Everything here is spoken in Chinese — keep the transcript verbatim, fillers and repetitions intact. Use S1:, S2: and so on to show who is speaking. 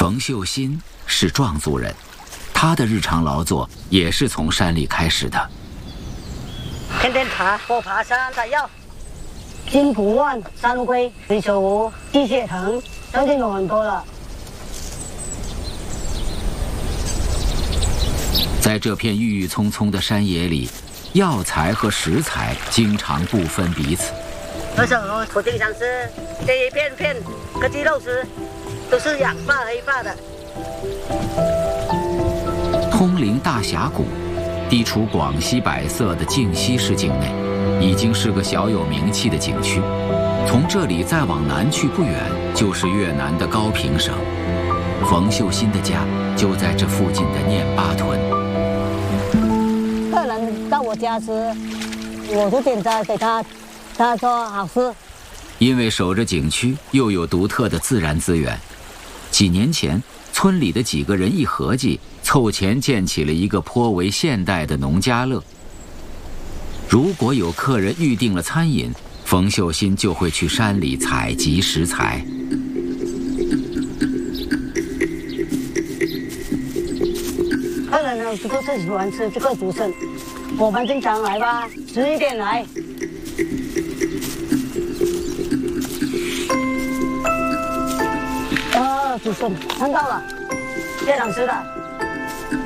S1: 冯秀新是壮族人，他的日常劳作也是从山里开始的。
S2: 天天爬，我爬山采药，金骨万、山龟、水手湖、地蟹藤，都这种很多了。
S1: 在这片郁郁葱葱的山野里，药材和食材经常不分彼此。
S2: 而且我我经常吃这一片片个鸡肉丝，都是氧化黑化的。
S1: 通灵大峡谷地处广西百色的靖西市境内，已经是个小有名气的景区。从这里再往南去不远，就是越南的高平省。冯秀新的家就在这附近的念巴屯。
S2: 客人到我家吃，我就点菜给他，他说好吃。
S1: 因为守着景区，又有独特的自然资源，几年前村里的几个人一合计，凑钱建起了一个颇为现代的农家乐。如果有客人预定了餐饮，冯秀新就会去山里采集食材。
S2: 客人呢都是喜欢吃这个竹笋，我们经常来吧，十一点来。哦，竹笋看到了，非常吃的。